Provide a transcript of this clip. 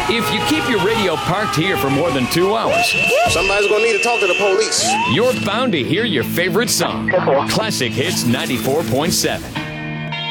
If you keep your radio parked here for more than 2 hours, somebody's going to need to talk to the police. you're bound to hear your favorite song. Classic Hits 94.7.